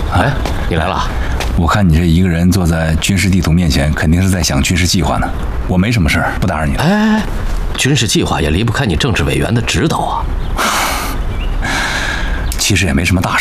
哎，你来了。 我看你这一个人坐在军事地图面前，肯定是在想军事计划呢。我没什么事儿，不打扰你了。 哎，军事计划也离不开你政治委员的指导啊。 其实也没什么大事。